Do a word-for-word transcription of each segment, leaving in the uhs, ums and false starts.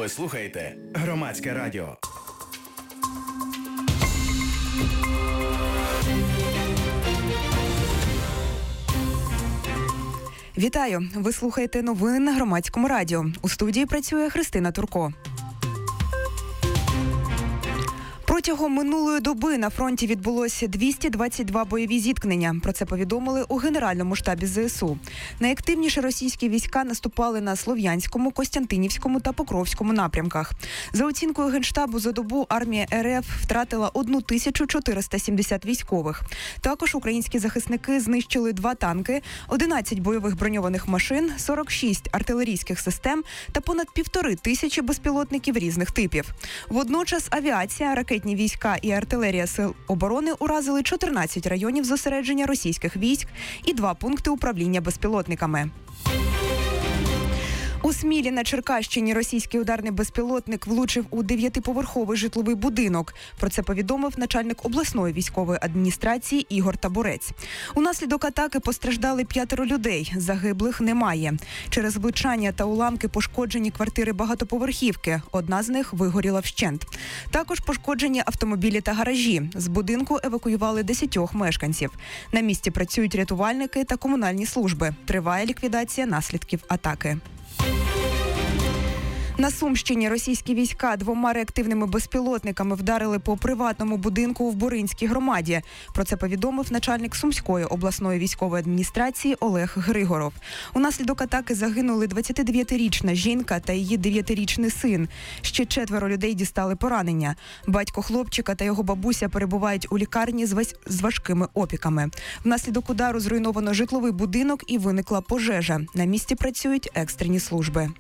Ви слухаєте Громадське радіо. Вітаю! Ви слухаєте новини на Громадському радіо. У студії працює Христина Турко. Протягом минулої доби на фронті відбулося двісті двадцять два бойові зіткнення. Про це повідомили у Генеральному штабі ЗСУ. Найактивніше російські війська наступали на Слов'янському, Костянтинівському та Покровському напрямках. За оцінкою Генштабу, за добу армія РФ втратила тисячу чотириста сімдесят військових. Також українські захисники знищили два танки, одинадцять бойових броньованих машин, сорок шість артилерійських систем та понад півтори тисячі безпілотників різних типів. Водночас авіація, ракетні війська і артилерія сил оборони уразили чотирнадцять районів зосередження російських військ і два пункти управління безпілотниками. У Смілі на Черкащині російський ударний безпілотник влучив у дев'ятиповерховий житловий будинок. Про це повідомив начальник обласної військової адміністрації Ігор Табурець. Унаслідок атаки постраждали п'ятеро людей, загиблих немає. Через влучання та уламки пошкоджені квартири багатоповерхівки, одна з них вигоріла вщент. Також пошкоджені автомобілі та гаражі. З будинку евакуювали десятьох мешканців. На місці працюють рятувальники та комунальні служби. Триває ліквідація наслідків атаки. На Сумщині російські війська двома реактивними безпілотниками вдарили по приватному будинку в Буринській громаді. Про це повідомив начальник Сумської обласної військової адміністрації Олег Григоров. Унаслідок атаки загинули двадцятидев'ятирічна жінка та її дев'ятирічний син. Ще четверо людей дістали поранення. Батько хлопчика та його бабуся перебувають у лікарні з, вась... з важкими опіками. Внаслідок удару зруйновано житловий будинок і виникла пожежа. На місці працюють екстрені служби.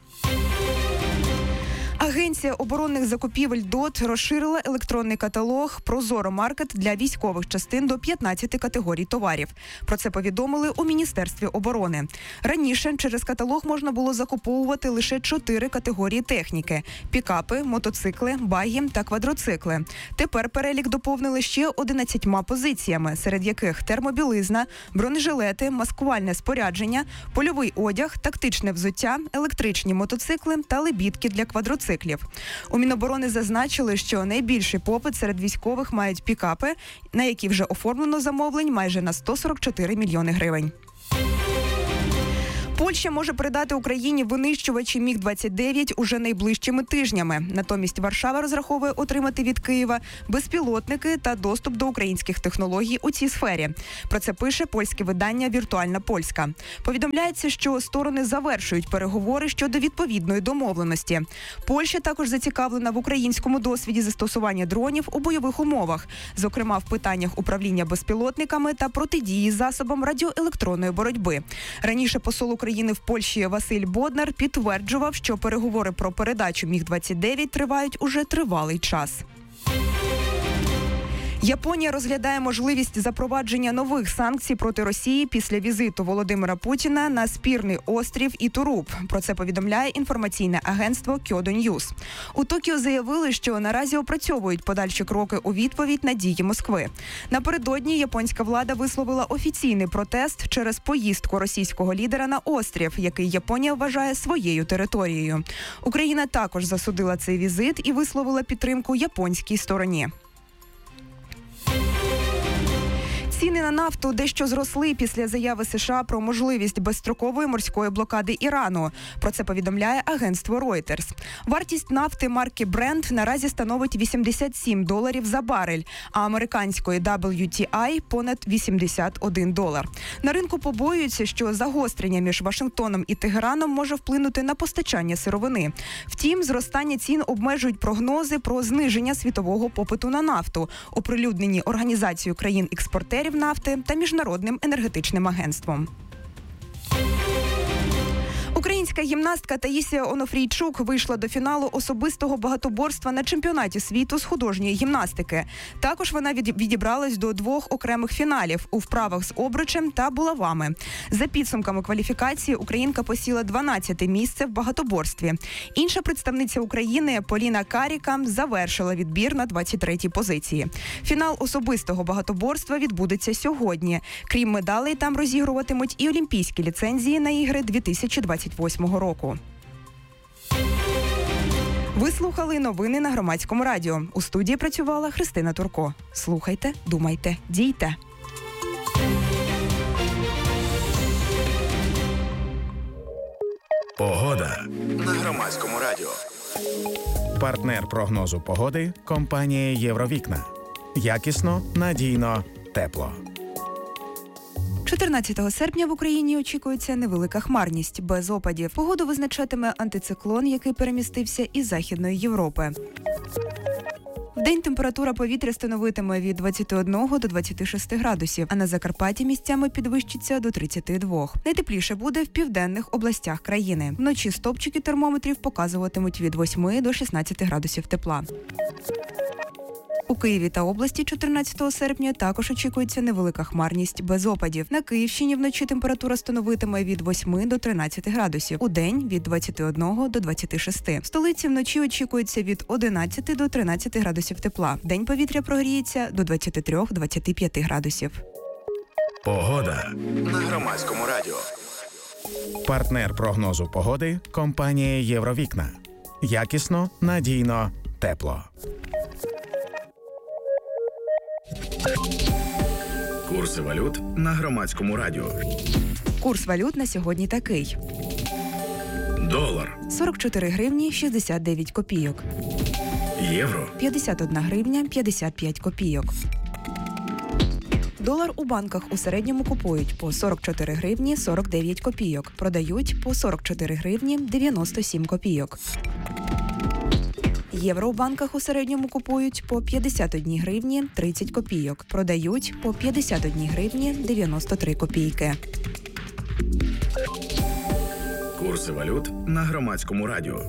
Агенція оборонних закупівель ДОТ розширила електронний каталог «Прозоро-маркет» для військових частин до п'ятнадцяти категорій товарів. Про це повідомили у Міністерстві оборони. Раніше через каталог можна було закуповувати лише чотири категорії техніки – пікапи, мотоцикли, багі та квадроцикли. Тепер перелік доповнили ще одинадцятьма позиціями, серед яких термобілизна, бронежилети, маскувальне спорядження, польовий одяг, тактичне взуття, електричні мотоцикли та лебідки для квадроциклів. У Міноборони зазначили, що найбільший попит серед військових мають пікапи, на які вже оформлено замовлень майже на сто сорок чотири мільйони гривень. Польща може передати Україні винищувачі міг двадцять дев'ять уже найближчими тижнями. Натомість Варшава розраховує отримати від Києва безпілотники та доступ до українських технологій у цій сфері. Про це пише польське видання «Віртуальна Польська». Повідомляється, що сторони завершують переговори щодо відповідної домовленості. Польща також зацікавлена в українському досвіді застосування дронів у бойових умовах, зокрема в питаннях управління безпілотниками та протидії засобам радіоелектронної боротьби. Раніше посол України України в Польщі Василь Боднар підтверджував, що переговори про передачу міг двадцять дев'ять тривають уже тривалий час. Японія розглядає можливість запровадження нових санкцій проти Росії після візиту Володимира Путіна на спірний острів Ітуруб. Про це повідомляє інформаційне агентство Kyodo News. У Токіо заявили, що наразі опрацьовують подальші кроки у відповідь на дії Москви. Напередодні японська влада висловила офіційний протест через поїздку російського лідера на острів, який Японія вважає своєю територією. Україна також засудила цей візит і висловила підтримку японській стороні. Ціни на нафту дещо зросли після заяви США про можливість безстрокової морської блокади Ірану. Про це повідомляє агентство Reuters. Вартість нафти марки Brent наразі становить вісімдесят сім доларів за барель, а американської дабл ю ті ай – понад вісімдесят один долар. На ринку побоюються, що загострення між Вашингтоном і Тегераном може вплинути на постачання сировини. Втім, зростання цін обмежують прогнози про зниження світового попиту на нафту, оприлюднені Організацією країн-експортерів нафти та Міжнародним енергетичним агентством. Українська гімнастка Таїсія Онофрійчук вийшла до фіналу особистого багатоборства на чемпіонаті світу з художньої гімнастики. Також вона відібралась до двох окремих фіналів у вправах з обручем та булавами. За підсумками кваліфікації українка посіла дванадцяте місце в багатоборстві. Інша представниця України Поліна Каріка завершила відбір на двадцять третій позиції. Фінал особистого багатоборства відбудеться сьогодні. Крім медалей, там розігруватимуть і олімпійські ліцензії на ігри дві тисячі двадцять восьмого року. Ви слухали новини на Громадському радіо. У студії працювала Христина Турко. Слухайте, думайте, дійте. Погода на Громадському радіо. Партнер прогнозу погоди – компанія «Євровікна». Якісно, надійно, тепло. чотирнадцятого серпня в Україні очікується невелика хмарність, без опадів. Погоду визначатиме антициклон, який перемістився із Західної Європи. Вдень температура повітря становитиме від двадцяти одного до двадцяти шести градусів, а на Закарпатті місцями підвищиться до тридцяти двох. Найтепліше буде в південних областях країни. Вночі стопчики термометрів показуватимуть від восьми до шістнадцяти градусів тепла. У Києві та області чотирнадцятого серпня також очікується невелика хмарність без опадів. На Київщині вночі температура становитиме від восьми до тринадцяти градусів. Удень – від двадцяти одного до двадцяти шести. В столиці вночі очікується від одинадцяти до тринадцяти градусів тепла. Вдень повітря прогріється до двадцяти трьох - двадцяти п'яти градусів. Погода на Громадському радіо. Партнер прогнозу погоди – компанія «Євровікна». Якісно, надійно, тепло. Курси валют на Громадському радіо. Курс валют на сьогодні такий. Долар. сорок чотири гривні шістдесят дев'ять копійок. Євро. п'ятдесят одна гривня п'ятдесят п'ять копійок. Долар у банках у середньому купують по сорок чотири гривні сорок дев'ять копійок. Продають по сорок чотири гривні дев'яносто сім копійок. Євро у банках у середньому купують по п'ятдесят одна гривні тридцять копійок. Продають по п'ятдесят одна гривні дев'яносто три копійки. Курси валют на Громадському радіо.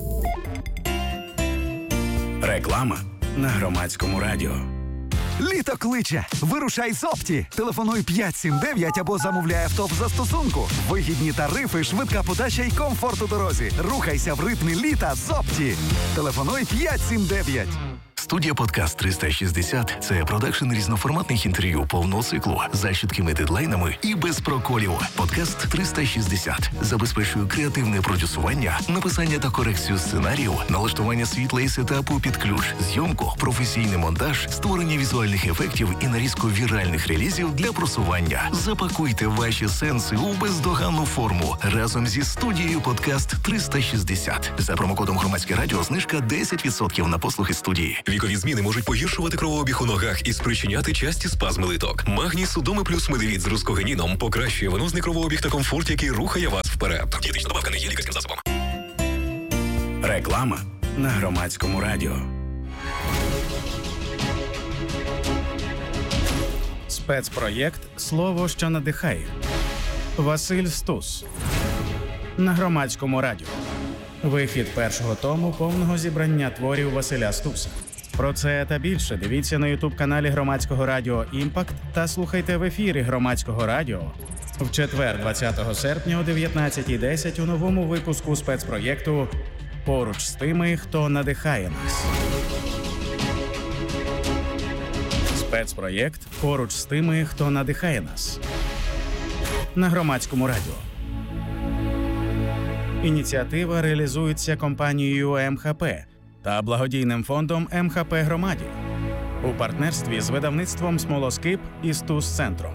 Реклама на Громадському радіо. Літо кличе! Вирушай з Опті! Телефонуй п'ять сім дев'ять або замовляй авто в застосунку. Вигідні тарифи, швидка подача й комфорт у дорозі. Рухайся в ритмі літа з Опті! Телефонуй п'ять сім дев'ять. Студія «Подкаст триста шістдесят» – це продакшн різноформатних інтерв'ю повного циклу за чіткими дедлайнами і без проколів. «Подкаст триста шістдесят» забезпечує креативне продюсування, написання та корекцію сценаріїв, налаштування світла і сетапу під ключ, зйомку, професійний монтаж, створення візуальних ефектів і нарізку віральних релізів для просування. Запакуйте ваші сенси у бездоганну форму разом зі студією «Подкаст триста шістдесят». За промокодом «Громадське радіо» знижка десять відсотків на послуги студії. Вікові зміни можуть погіршувати кровообіг у ногах і спричиняти часті спазми литок. Магній Судоми плюс Медивіт з рускогеніном покращує венозний кровообіг та комфорт, який рухає вас вперед. Дієтична добавка не є лікарським засобом. Реклама на Громадському радіо. Спецпроєкт «Слово, що надихає». Василь Стус. На Громадському радіо. Вихід першого тому повного зібрання творів Василя Стуса. Про це та більше дивіться на ютуб-каналі Громадського радіо «Імпакт» та слухайте в ефірі Громадського радіо в четвер, двадцятого серпня о дев'ятнадцятій десять у новому випуску спецпроєкту «Поруч з тими, хто надихає нас». Спецпроєкт «Поруч з тими, хто надихає нас» на Громадському радіо. Ініціатива реалізується компанією ем ха пе та благодійним фондом ем ха пе Громаді у партнерстві з видавництвом «Смолоскип» і «Стус-центром».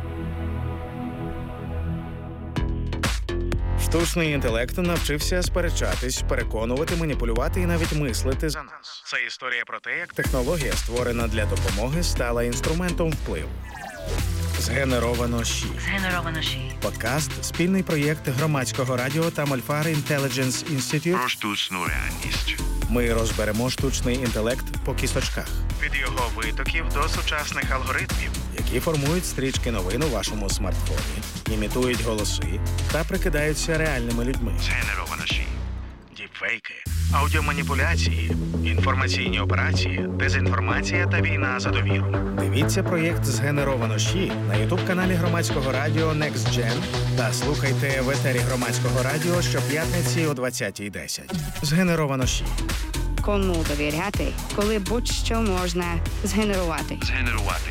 Штучний інтелект навчився сперечатись, переконувати, маніпулювати і навіть мислити за нас. Це історія про те, як технологія, створена для допомоги, стала інструментом впливу. Згенеровано ЩІ. Згенеровано ЩІ. Подкаст – спільний проєкт Громадського радіо та Мольфар Intelligence Institute. Про штучну реальність. Ми розберемо штучний інтелект по кісточках. Від його витоків до сучасних алгоритмів, які формують стрічки новин у вашому смартфоні, імітують голоси та прикидаються реальними людьми. Згенеровано ЩІ. Діпфейки, аудіоманіпуляції, інформаційні операції, дезінформація та війна за довіру. Дивіться проєкт «Згенеровано ЩІ» на ютуб-каналі Громадського радіо Next Gen та слухайте в етері Громадського радіо щоп'ятниці о двадцятій десять. «Згенеровано ЩІ». Кому довіряти, коли будь-що можна згенерувати. Згенерувати.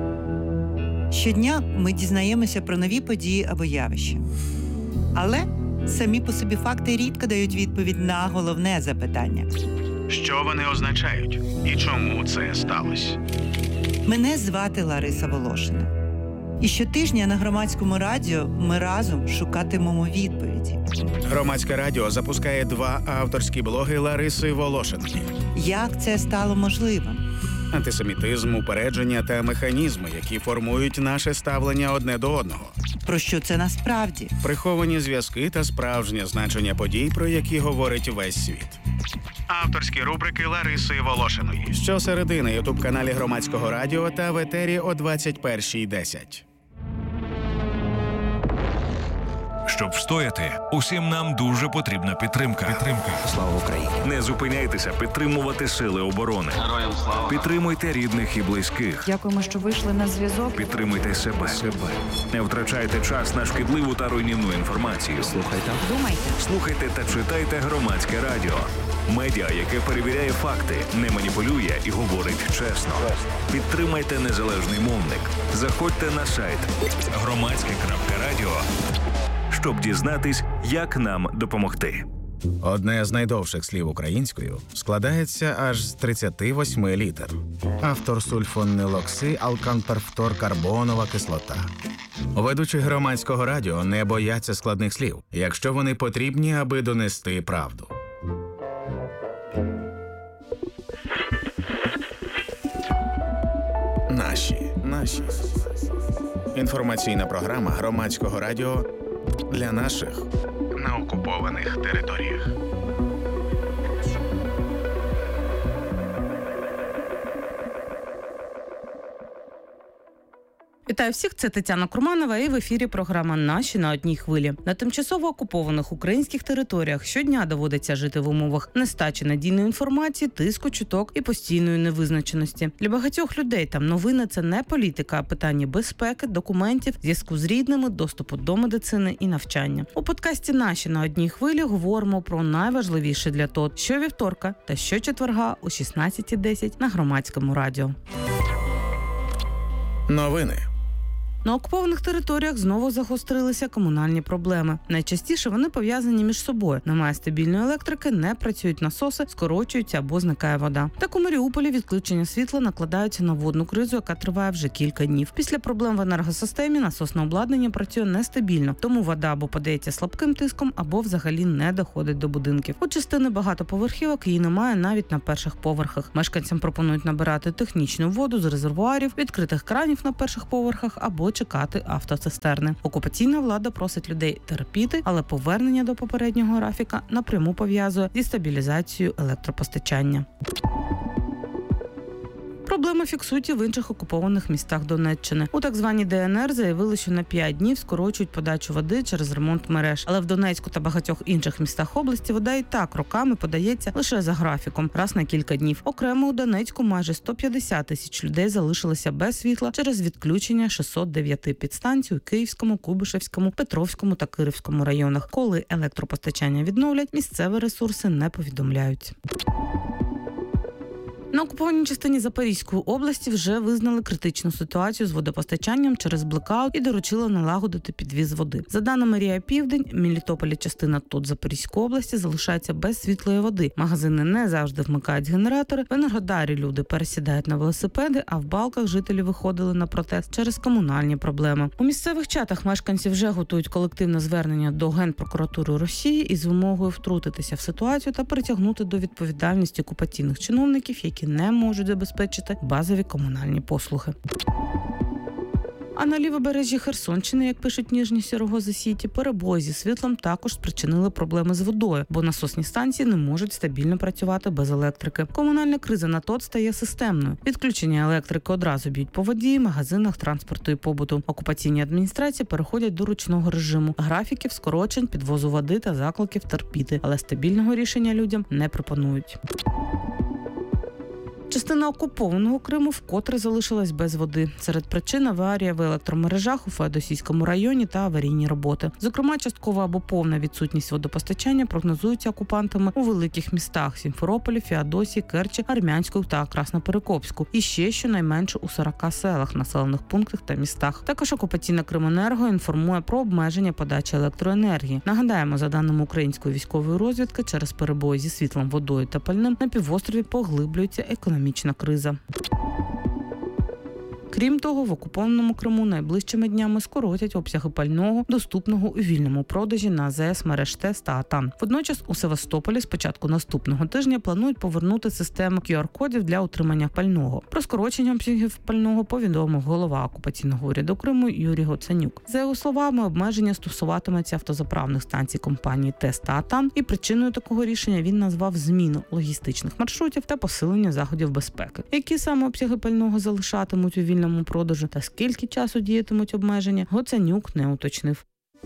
Щодня ми дізнаємося про нові події або явища. Але Самі по собі факти рідко дають відповідь на головне запитання. Що вони означають і чому це сталося? Мене звати Лариса Волошина. І щотижня на Громадському радіо ми разом шукатимемо відповіді. Громадське радіо запускає два авторські блоги Лариси Волошиної. Як це стало можливим? Антисемітизм, упередження та механізми, які формують наше ставлення одне до одного. Про що це насправді? Приховані зв'язки та справжнє значення подій, про які говорить весь світ. Авторські рубрики Лариси Волошиної. Щосереди на ютуб-каналі Громадського радіо та в етері о двадцять першій десять. Щоб встояти, усім нам дуже потрібна підтримка. Підтримка. Слава Україні! Не зупиняйтеся підтримувати сили оборони. Героям слава! Підтримуйте рідних і близьких. Дякуємо, що вийшли на зв'язок. Підтримуйте себе. себе. Не втрачайте час на шкідливу та руйнівну інформацію. Слухайте. Думайте. Слухайте та читайте Громадське радіо. Медіа, яке перевіряє факти, не маніпулює і говорить чесно. Підтримайте незалежний мовник. Заходьте на сайт громадське крапка радіо, щоб дізнатись, як нам допомогти. Одне з найдовших слів українською складається аж з тридцяти восьми літер. Автор сульфонилокси, алканперфторкарбонова кислота. Ведучі Громадського радіо не бояться складних слів, якщо вони потрібні, аби донести правду. Наші, наші. Інформаційна програма Громадського радіо для наших на окупованих територіях. Вітаю всіх, це Тетяна Курманова, і в ефірі програма «Наші на одній хвилі». На тимчасово окупованих українських територіях щодня доводиться жити в умовах нестачі надійної інформації, тиску, чуток і постійної невизначеності. Для багатьох людей там новини – це не політика, а питання безпеки, документів, зв'язку з рідними, доступу до медицини і навчання. У подкасті «Наші на одній хвилі» говоримо про найважливіше для ТОТ щовівторка та щочетверга о шістнадцятій десять на Громадському радіо. Новини. На окупованих територіях знову загострилися комунальні проблеми. Найчастіше вони пов'язані між собою. Немає стабільної електрики, не працюють насоси, скорочуються або зникає вода. Так у Маріуполі відключення світла накладаються на водну кризу, яка триває вже кілька днів. Після проблем в енергосистемі насосне обладнання працює нестабільно, тому вода або подається слабким тиском, або взагалі не доходить до будинків. У частини багатоповерхівок її немає навіть на перших поверхах. Мешканцям пропонують набирати технічну воду з резервуарів, відкритих кранів на перших поверхах або чекати автоцистерни. Окупаційна влада просить людей терпіти, але повернення до попереднього графіка напряму пов'язує зі стабілізацією електропостачання. Проблеми фіксують і в інших окупованих містах Донеччини. У так званій Де Ен Ер заявили, що на п'ять днів скорочують подачу води через ремонт мереж. Але в Донецьку та багатьох інших містах області вода і так роками подається лише за графіком, раз на кілька днів. Окремо у Донецьку майже сто п'ятдесят тисяч людей залишилися без світла через відключення шістсот дев'яти підстанцій у Київському, Куйбишевському, Петровському та Кирівському районах. Коли електропостачання відновлять, місцеві ресурси не повідомляють. На окупованій частині Запорізької області вже визнали критичну ситуацію з водопостачанням через блекаут і доручили налагодити підвіз води. За даними Рія Південь, в Мелітополі частина ТОТ Запорізької області залишається без світлої води. Магазини не завжди вмикають генератори, в Енергодарі люди пересідають на велосипеди, а в Балках жителі виходили на протест через комунальні проблеми. У місцевих чатах мешканці вже готують колективне звернення до Генпрокуратури Росії із вимогою втрутитися в ситуацію та притягнути до відповідальності окупаційних чиновників, які не можуть забезпечити базові комунальні послуги. А на лівобережжі Херсонщини, як пишуть ніжні Сірогози Сіті, перебої зі світлом також спричинили проблеми з водою, бо насосні станції не можуть стабільно працювати без електрики. Комунальна криза на ТОТ стає системною. Відключення електрики одразу б'ють по воді, магазинах, транспорту і побуту. Окупаційні адміністрації переходять до ручного режиму, графіків, скорочень, підвозу води та закликів терпіти, але стабільного рішення людям не пропонують. Частина окупованого Криму вкотре залишилась без води. Серед причин аварія в електромережах у Феодосійському районі та аварійні роботи. Зокрема, часткова або повна відсутність водопостачання прогнозується окупантами у великих містах – Сімферополі, Феодосії, Керчі, Армянську та Красноперекопську. І ще щонайменше у сорока селах, населених пунктах та містах. Також окупаційна Крименерго інформує про обмеження подачі електроенергії. Нагадаємо, за даними української військової розвідки, через перебої зі світлом, водою та пальним на півострові поглиблюється економічна криза. Крім того, в окупованому Криму найближчими днями скоротять обсяги пального, доступного у вільному продажі на АЗС мереж ТЕС та АТАН. Водночас у Севастополі з початку наступного тижня планують повернути систему кю ар-кодів для отримання пального. Про скорочення обсягів пального повідомив голова окупаційного уряду Криму Юрій Гоценюк. За його словами, обмеження стосуватиметься автозаправних станцій компанії ТЕС та АТАН, і причиною такого рішення він назвав зміну логістичних маршрутів та посилення заходів безпеки. Які саме обсяги пального залишатимуть у вільному продажу та скільки часу діятимуть обмеження, Гоценюк не уточнив.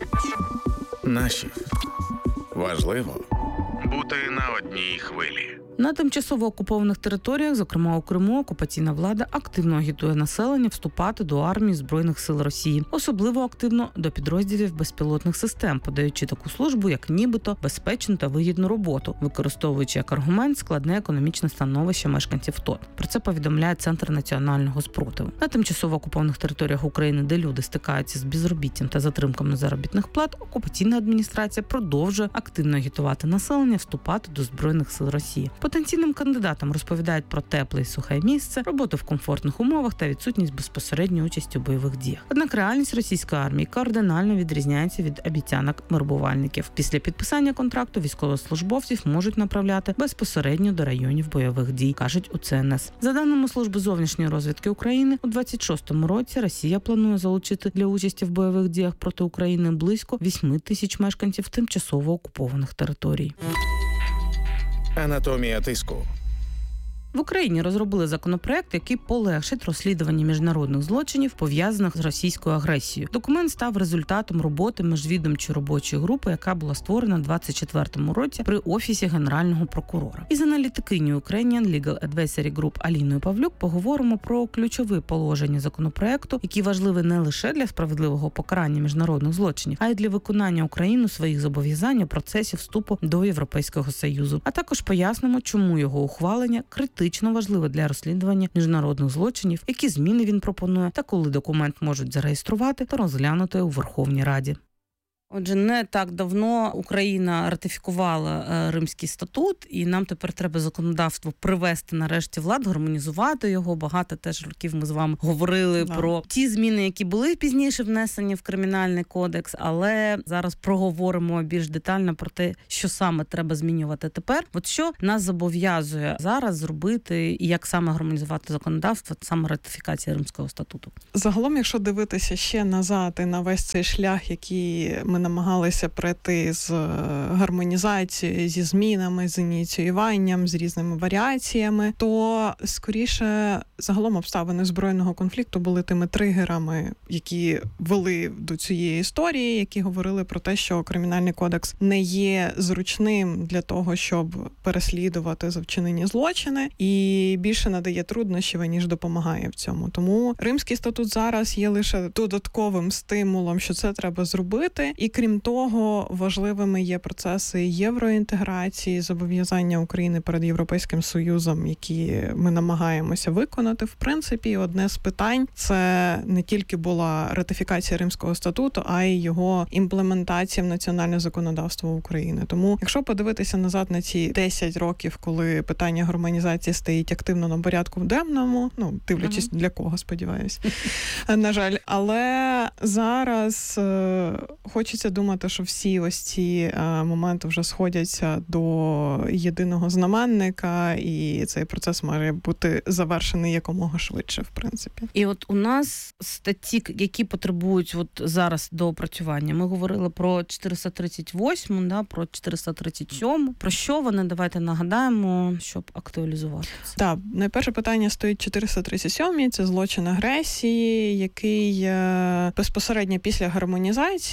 Наші. Важливо бути на одній хвилі. На тимчасово окупованих територіях, зокрема у Криму, окупаційна влада активно агітує населення вступати до армії Збройних сил Росії. Особливо активно до підрозділів безпілотних систем, подаючи таку службу, як нібито безпечну та вигідну роботу, використовуючи як аргумент складне економічне становище мешканців ТОТ. Про це повідомляє Центр національного спротиву. На тимчасово окупованих територіях України, де люди стикаються з безробіттям та затримками заробітних плат, окупаційна адміністрація продовжує активно агітувати населення вступати до Збройних сил Росії. Потенційним кандидатам розповідають про тепле і сухе місце, роботу в комфортних умовах та відсутність безпосередньої участі у бойових діях. Однак реальність російської армії кардинально відрізняється від обіцянок вербувальників. Після підписання контракту військовослужбовців можуть направляти безпосередньо до районів бойових дій, кажуть у це ен ес. За даними Служби зовнішньої розвідки України, у двадцять шостому році Росія планує залучити для участі в бойових діях проти України близько вісім тисяч мешканців тимчасово окупованих територій. Анатомія тиску. В Україні розробили законопроект, який полегшить розслідування міжнародних злочинів, пов'язаних з російською агресією. Документ став результатом роботи міжвідомчої робочої групи, яка була створена в двадцять четвертому році при Офісі Генерального прокурора. Із аналітикиню Ukrainian Legal Advisory Group Аліною Павлюк поговоримо про ключові положення законопроекту, які важливі не лише для справедливого покарання міжнародних злочинів, а й для виконання Україною своїх зобов'язань у процесі вступу до Європейського Союзу. А також пояснимо, чому його ухвалення критично важливе для розслідування міжнародних злочинів, які зміни він пропонує та коли документ можуть зареєструвати та розглянути у Верховній Раді. Отже, не так давно Україна ратифікувала Римський статут, і нам тепер треба законодавство привести нарешті в лад, гармонізувати його. Багато теж років ми з вами говорили да. про ті зміни, які були пізніше внесені в Кримінальний кодекс, але зараз проговоримо більш детально про те, що саме треба змінювати тепер. От що нас зобов'язує зараз зробити і як саме гармонізувати законодавство, саме ратифікація Римського статуту? Загалом, якщо дивитися ще назад і на весь цей шлях, який ми намагалися пройти з гармонізацією, зі змінами, з ініціюванням, з різними варіаціями, то, скоріше, загалом обставини збройного конфлікту були тими тригерами, які вели до цієї історії, які говорили про те, що Кримінальний кодекс не є зручним для того, щоб переслідувати за вчинені злочини, і більше надає труднощів, ніж допомагає в цьому. Тому Римський статут зараз є лише додатковим стимулом, що це треба зробити. І крім того, важливими є процеси євроінтеграції, зобов'язання України перед Європейським Союзом, які ми намагаємося виконати. В принципі, одне з питань – це не тільки була ратифікація Римського статуту, а й його імплементація в національне законодавство України. Тому, якщо подивитися назад на ці десять років, коли питання гармонізації стоїть активно на порядку денному, ну, дивлячись ага. для кого, сподіваюся, на жаль. Але зараз е, хочеться думати, що всі ось ці е, моменти вже сходяться до єдиного знаменника, і цей процес має бути завершений якомога швидше, в принципі. І от у нас статті, які потребують от зараз до опрацювання. Ми говорили про чотириста тридцять восьму, да, про чотириста тридцять сьому. Про що вони? Давайте нагадаємо, щоб актуалізувати це. Так, найперше питання стоїть чотириста тридцять сьомій, це злочин агресії, який е, безпосередньо після гармонізації в жовтні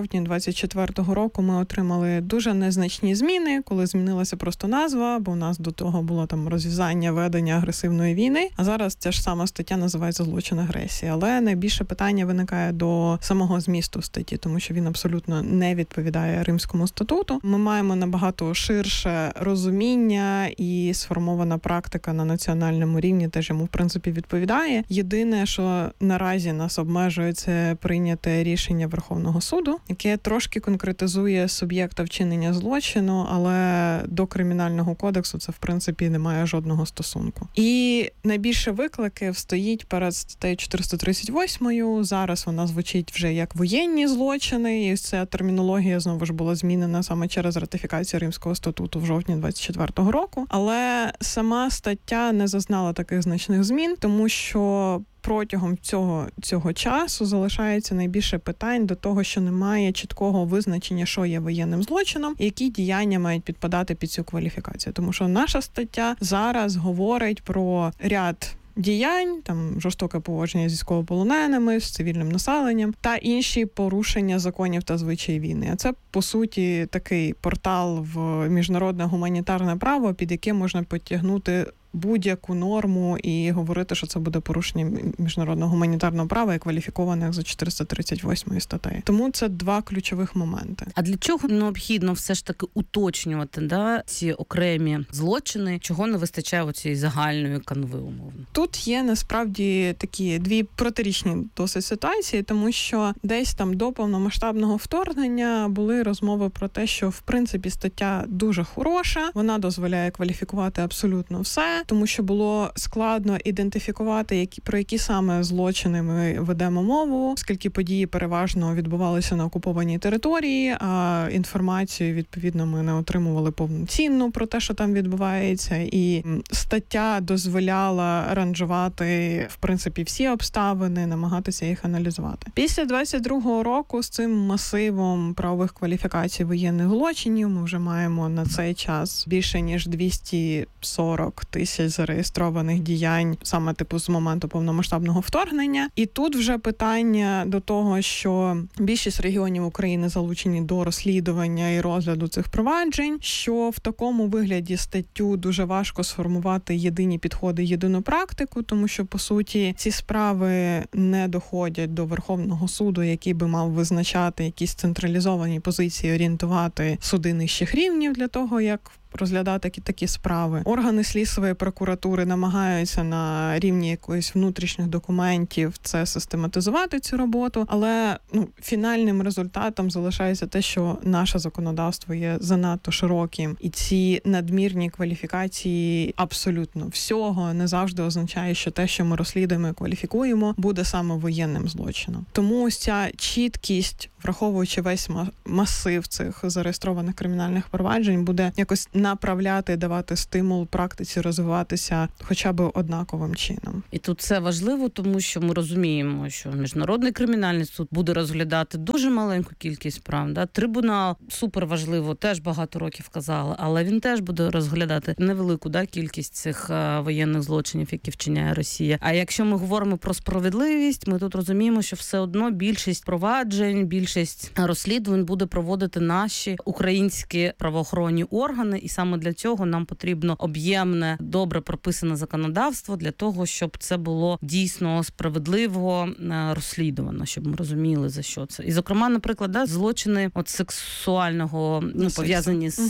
жовтні двадцять четвертого року ми отримали дуже незначні зміни, коли змінилася просто назва, бо у нас до того було там розв'язання ведення агресивної війни, а зараз ця ж сама стаття називається злочин агресії. Але найбільше питання виникає до самого змісту статті, тому що він абсолютно не відповідає Римському статуту. Ми маємо набагато ширше розуміння і сформована практика на національному рівні теж йому, в принципі, відповідає. Єдине, що наразі нас обмежує, це прийняте рішення Верховного суду, яке трошки конкретизує суб'єкта вчинення злочину, але до Кримінального кодексу це, в принципі, не має жодного стосунку. І найбільше викликів стоїть перед статтею чотириста тридцять восьмою. Зараз вона звучить вже як воєнні злочини, і ця термінологія знову ж була змінена саме через ратифікацію Римського статуту в жовтні двадцять четвертого року. Але сама стаття не зазнала таких значних змін, тому що протягом цього, цього часу залишається найбільше питань до того, що немає чіткого визначення, що є воєнним злочином, і які діяння мають підпадати під цю кваліфікацію. Тому що наша стаття зараз говорить про ряд діянь, там жорстоке поводження з військовополоненими, з цивільним населенням та інші порушення законів та звичаїв війни. А це, по суті, такий портал в міжнародне гуманітарне право, під яке можна підтягнути будь-яку норму і говорити, що це буде порушення міжнародного гуманітарного права і кваліфікованих за чотириста тридцять восьмою статтею. Тому це два ключових моменти. А для чого необхідно все ж таки уточнювати, да, ці окремі злочини? Чого не вистачає оцієї загальної канви, умовно? Тут є насправді такі дві протирічні досить ситуації, тому що десь там до повномасштабного вторгнення були розмови про те, що в принципі стаття дуже хороша, вона дозволяє кваліфікувати абсолютно все, тому що було складно ідентифікувати, які, про які саме злочини ми ведемо мову, оскільки події переважно відбувалися на окупованій території, а інформацію, відповідно, ми не отримували повноцінну про те, що там відбувається, і стаття дозволяла ранжувати, в принципі, всі обставини, намагатися їх аналізувати. Після двадцять другого року з цим масивом правових кваліфікацій воєнних злочинів ми вже маємо на цей час більше ніж двісті сорок тисяч зареєстрованих діянь саме типу з моменту повномасштабного вторгнення. І тут вже питання до того, що більшість регіонів України залучені до розслідування і розгляду цих проваджень, що в такому вигляді статтю дуже важко сформувати єдині підходи, єдину практику, тому що, по суті, ці справи не доходять до Верховного суду, який би мав визначати якісь централізовані позиції, орієнтувати суди нижчих рівнів для того, як розглядати такі справи. Органи слідства прокуратури намагаються на рівні якоїсь внутрішніх документів це систематизувати, цю роботу, але ну, фінальним результатом залишається те, що наше законодавство є занадто широким, і ці надмірні кваліфікації абсолютно всього не завжди означає, що те, що ми розслідуємо і кваліфікуємо, буде саме воєнним злочином. Тому ось ця чіткість, враховуючи весь масив цих зареєстрованих кримінальних проваджень, буде якось направляти, давати стимул практиці розвиватися хоча б однаковим чином. І тут це важливо, тому що ми розуміємо, що Міжнародний кримінальний суд буде розглядати дуже маленьку кількість справ. Да? Трибунал супер важливо, теж багато років казали, але він теж буде розглядати невелику да, кількість цих а, воєнних злочинів, які вчиняє Росія. А якщо ми говоримо про справедливість, ми тут розуміємо, що все одно більшість проваджень, більшість розслідувань буде проводити наші українські правоохоронні органи, і саме для цього нам потрібно об'ємне, добре прописане законодавство для того, щоб це було дійсно справедливо розслідувано, щоб ми розуміли, за що це. І, зокрема, наприклад, да, злочини от сексуального, ну, пов'язані з,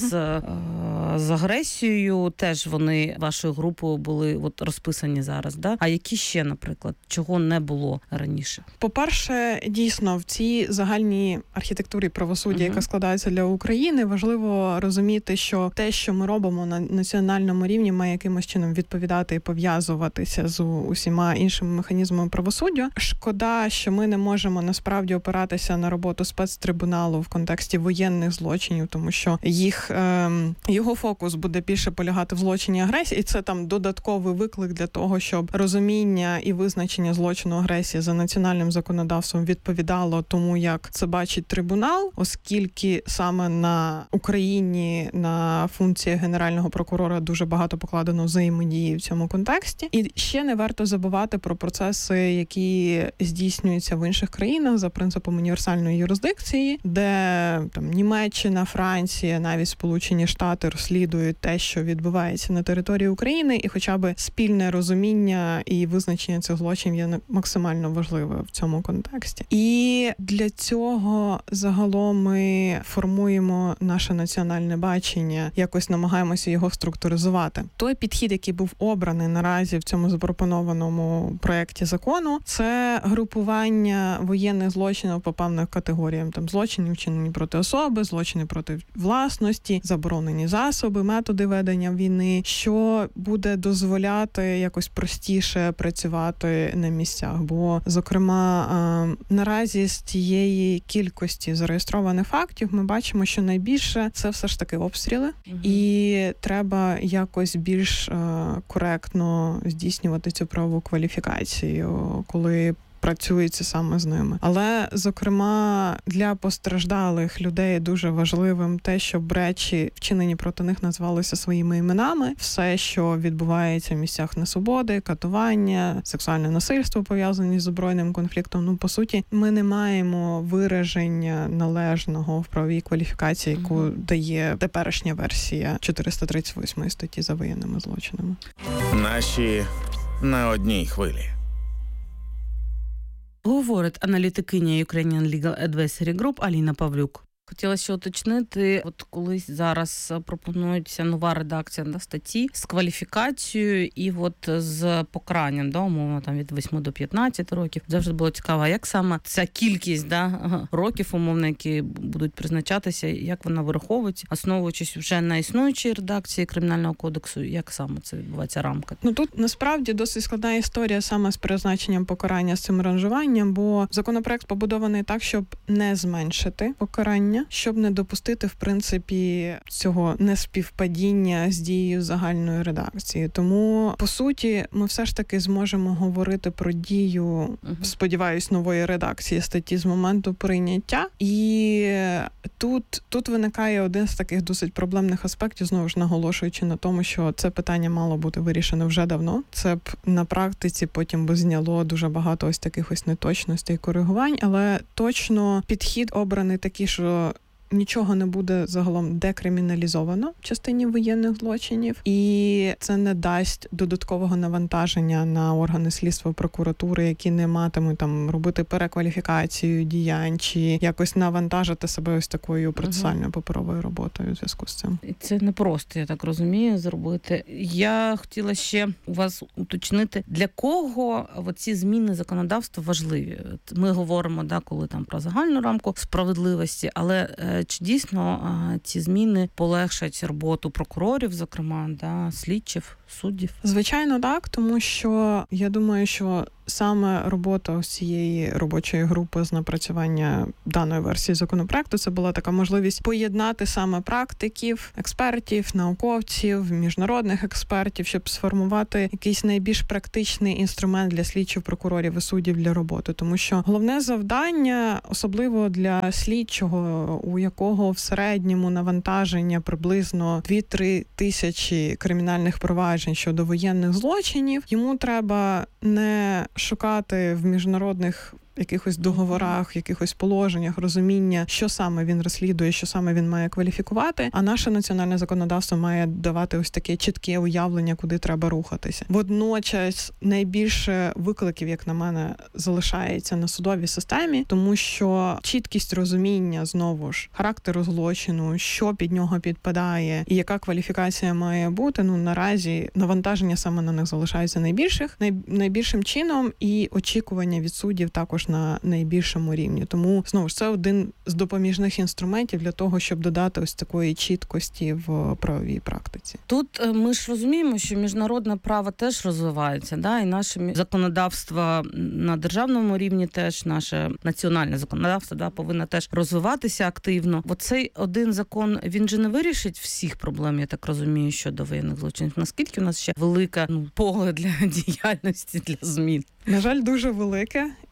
угу. з агресією, теж вони вашою групою були от розписані зараз. Да? А які ще, наприклад, чого не було раніше? По-перше, дійсно, в цій загальній архітектурі правосуддя, угу. яка складається для України, важливо розуміти, що те, що ми робимо на національному рівні, має якимось чином відповідати і пов'язуватися з усіма іншими механізмами правосуддя. Шкода, що ми не можемо насправді опиратися на роботу спецтрибуналу в контексті воєнних злочинів, тому що їх е, його фокус буде більше полягати в злочині агресії, і це там додатковий виклик для того, щоб розуміння і визначення злочину агресії за національним законодавством відповідало тому, як це бачить трибунал, оскільки саме на Україні, на функція Генерального прокурора дуже багато покладено взаємодії в цьому контексті. І ще не варто забувати про процеси, які здійснюються в інших країнах за принципом універсальної юрисдикції, де там Німеччина, Франція, навіть Сполучені Штати розслідують те, що відбувається на території України, і хоча б спільне розуміння і визначення цих злочинів є максимально важливе в цьому контексті. І для цього загалом ми формуємо наше національне бачення, якось намагаємося його структуризувати. Той підхід, який був обраний наразі в цьому запропонованому проєкті закону, це групування воєнних злочинів по певних категоріям. Там злочини вчинені проти особи, злочини проти власності, заборонені засоби, методи ведення війни, що буде дозволяти якось простіше працювати на місцях. Бо, зокрема, наразі з тієї кількості зареєстрованих фактів ми бачимо, що найбільше це все ж таки обстріли, угу. і треба якось більш коректно здійснювати цю правову кваліфікацію, коли працюється саме з ними. Але, зокрема, для постраждалих людей дуже важливим те, щоб речі, вчинені проти них, називалися своїми іменами. Все, що відбувається в місцях несвободи, катування, сексуальне насильство, пов'язані з збройним конфліктом. Ну, по суті, ми не маємо вираження належного в правовій кваліфікації, яку mm-hmm. дає теперішня версія чотириста тридцять восьмої статті за воєнними злочинами. Наші на одній хвилі. Говорить аналітикиня Ukrainian Legal Advisory Group Аліна Павлюк. Хотіла ще уточнити, от колись зараз пропонується нова редакція да, статті з кваліфікацією і от з покаранням, да, умовно, там від восьми до п'ятнадцяти років. Завжди було цікаво, як саме ця кількість да, років, умовно, які будуть призначатися, як вона вираховується, основуючись вже на існуючій редакції Кримінального кодексу, як саме це відбувається рамка? Ну тут насправді досить складна історія саме з призначенням покарання, з цим ранжуванням, бо законопроект побудований так, щоб не зменшити покарання, щоб не допустити, в принципі, цього неспівпадіння з дією загальної редакції. Тому, по суті, ми все ж таки зможемо говорити про дію, uh-huh. сподіваюсь, нової редакції статті з моменту прийняття. І тут, тут виникає один з таких досить проблемних аспектів, знову ж наголошуючи на тому, що це питання мало бути вирішено вже давно. Це б на практиці потім би зняло дуже багато ось таких ось неточностей і коригувань, але точно підхід обраний такий, що нічого не буде загалом декриміналізовано в частині воєнних злочинів, і це не дасть додаткового навантаження на органи слідства, прокуратури, які не матимуть там робити перекваліфікацію діянь чи якось навантажити себе ось такою процесуальною паперовою роботою у зв'язку з цим. Це не просто, я так розумію, зробити. Я хотіла ще у вас уточнити, для кого ці зміни законодавства важливі. Ми говоримо, да, коли там про загальну рамку справедливості, але чи дійсно ці зміни полегшать роботу прокурорів, зокрема, да, слідчих, суддів? Звичайно, так, тому що я думаю, що саме робота цієї робочої групи з напрацювання даної версії законопроекту, це була така можливість поєднати саме практиків, експертів, науковців, міжнародних експертів, щоб сформувати якийсь найбільш практичний інструмент для слідчих, прокурорів і суддів для роботи. Тому що головне завдання, особливо для слідчого, у якого в середньому навантаження приблизно дві-три тисячі кримінальних проваджень щодо воєнних злочинів, йому треба не шукати в міжнародних якихось договорах, якихось положеннях, розуміння, що саме він розслідує, що саме він має кваліфікувати, а наше національне законодавство має давати ось таке чітке уявлення, куди треба рухатися. Водночас найбільше викликів, як на мене, залишається на судовій системі, тому що чіткість розуміння, знову ж, характеру злочину, що під нього підпадає і яка кваліфікація має бути, ну наразі навантаження саме на них залишається найбільших, най, найбільшим чином, і очікування від суддів також на найбільшому рівні. Тому, знову ж, це один з допоміжних інструментів для того, щоб додати ось такої чіткості в правовій практиці. Тут ми ж розуміємо, що міжнародне право теж розвивається, да? І наше законодавство на державному рівні теж, наше національне законодавство, да, повинно теж розвиватися активно. Бо цей один закон, він же не вирішить всіх проблем, я так розумію, щодо воєнних злочинів. Наскільки у нас ще велика, ну, поле для діяльності, для змін? На жаль, дуже велике.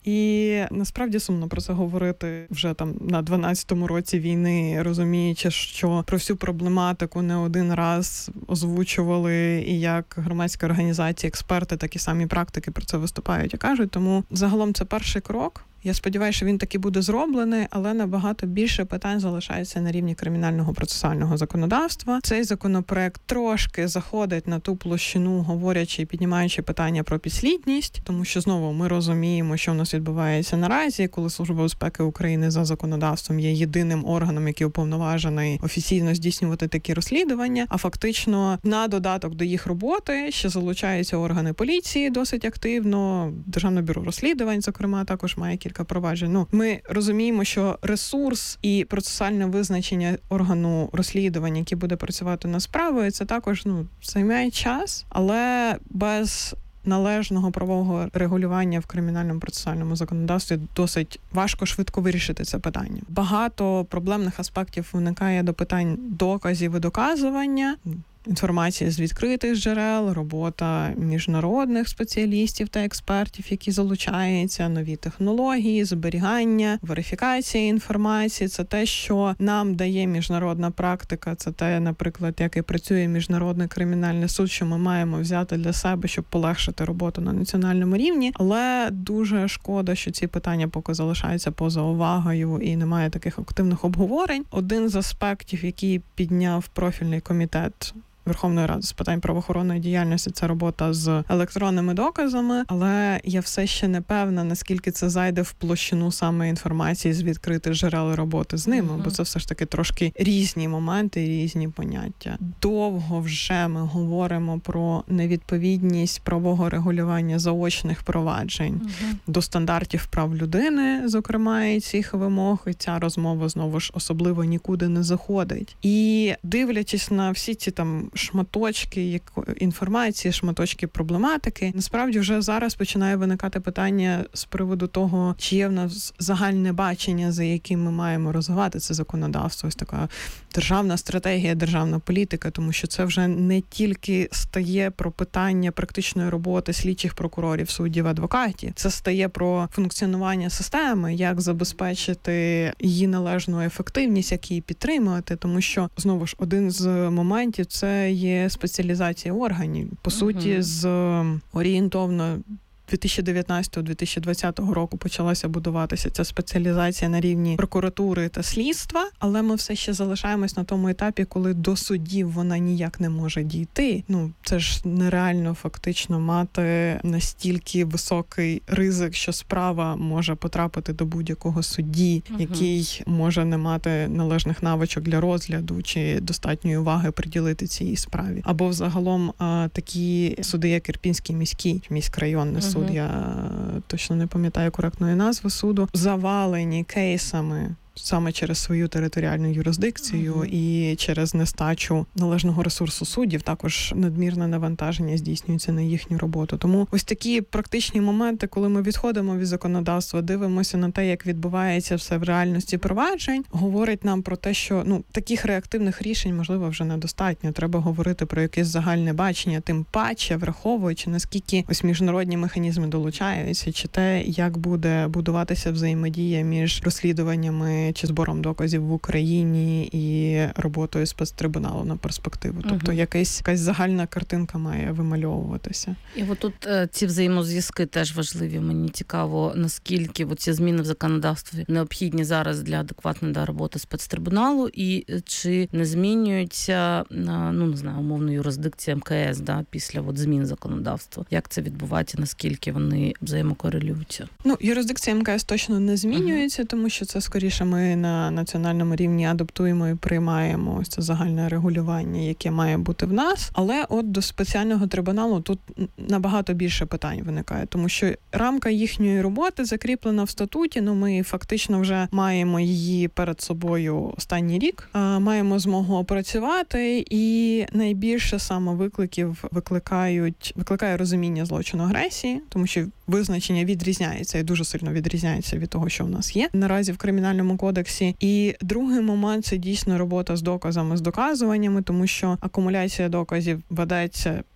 І насправді сумно про це говорити вже там на дванадцятому році війни, розуміючи, що про всю проблематику не один раз озвучували і як громадські організації, експерти, так і самі практики про це виступають і кажуть. Тому загалом це перший крок. Я сподіваюся, що він таки буде зроблений, але набагато більше питань залишається на рівні кримінального процесуального законодавства. Цей законопроект трошки заходить на ту площину, говорячи і піднімаючи питання про підслідність, тому що знову ми розуміємо, що в нас відбувається наразі, коли Служба безпеки України за законодавством є єдиним органом, який уповноважений офіційно здійснювати такі розслідування, а фактично на додаток до їх роботи ще залучаються органи поліції досить активно, Державне бюро розслідувань, зокрема, також має кілька проваджень. Ну, ми розуміємо, що ресурс і процесуальне визначення органу розслідування, який буде працювати над справою, це також, ну, займає час, але без належного правового регулювання в кримінальному процесуальному законодавстві досить важко швидко вирішити це питання. Багато проблемних аспектів виникає до питань доказів і доказування, інформація з відкритих джерел, робота міжнародних спеціалістів та експертів, які залучаються, нові технології, зберігання, верифікація інформації. Це те, що нам дає міжнародна практика, це те, наприклад, як і працює Міжнародний кримінальний суд, що ми маємо взяти для себе, щоб полегшити роботу на національному рівні. Але дуже шкода, що ці питання поки залишаються поза увагою і немає таких активних обговорень. Один з аспектів, який підняв профільний комітет Верховної Ради з питань правоохоронної діяльності, це робота з електронними доказами, але я все ще не певна, наскільки це зайде в площину саме інформації з відкритих джерел роботи з ними, uh-huh. бо це все ж таки трошки різні моменти, різні поняття. Довго вже ми говоримо про невідповідність правового регулювання заочних проваджень uh-huh. до стандартів прав людини, зокрема, і цих вимог, і ця розмова, знову ж, особливо нікуди не заходить. І дивлячись на всі ці там шматочки інформації, шматочки проблематики, насправді вже зараз починає виникати питання з приводу того, чи є в нас загальне бачення, за яким ми маємо розвивати це законодавство. Ось така державна стратегія, державна політика, тому що це вже не тільки стає про питання практичної роботи слідчих прокурорів, суддів, адвокатів. Це стає про функціонування системи, як забезпечити її належну ефективність, як її підтримувати, тому що, знову ж, один з моментів – це є спеціалізація органів. По uh-huh. суті, з орієнтовно дві тисячі дев'ятнадцятого - дві тисячі двадцятого року почалася будуватися ця спеціалізація на рівні прокуратури та слідства, але ми все ще залишаємось на тому етапі, коли до судів вона ніяк не може дійти. Ну, це ж нереально фактично мати настільки високий ризик, що справа може потрапити до будь-якого судді, uh-huh. який може не мати належних навичок для розгляду чи достатньої уваги приділити цій справі. Або взагалом а, такі суди, як Ірпінський міський, міськрайонний суд, uh-huh. я точно не пам'ятаю коректної назви суду, завалені кейсами саме через свою територіальну юрисдикцію uh-huh. і через нестачу належного ресурсу суддів, також надмірне навантаження здійснюється на їхню роботу. Тому ось такі практичні моменти, коли ми відходимо від законодавства, дивимося на те, як відбувається все в реальності проваджень, говорить нам про те, що ну таких реактивних рішень, можливо, вже недостатньо. Треба говорити про якесь загальне бачення, тим паче, враховуючи, наскільки ось міжнародні механізми долучаються, чи те, як буде будуватися взаємодія між розслідуваннями чи збором доказів в Україні і роботою спецтрибуналу на перспективу. Тобто uh-huh. якась, якась загальна картинка має вимальовуватися. І от тут е, ці взаємозв'язки теж важливі. Мені цікаво, наскільки ці зміни в законодавстві необхідні зараз для адекватної да, роботи спецтрибуналу, і чи не змінюється, ну, не знаю, умовно, юрисдикція ем ка ес да, після от, змін законодавства. Як це відбувається, наскільки вони взаємокорелюються? Ну, юрисдикція ем ка ес точно не змінюється, uh-huh. тому що це скоріше ми на національному рівні адаптуємо і приймаємо ось це загальне регулювання, яке має бути в нас. Але от до спеціального трибуналу тут набагато більше питань виникає, тому що рамка їхньої роботи закріплена в статуті, ну ми фактично вже маємо її перед собою останній рік, маємо змогу опрацювати, і найбільше саме викликів викликають, викликає розуміння злочину агресії, тому що визначення відрізняється і дуже сильно відрізняється від того, що в нас є наразі в кримінальному кодексі. І другий момент – це дійсно робота з доказами, з доказуваннями, тому що акумуляція доказів ведеться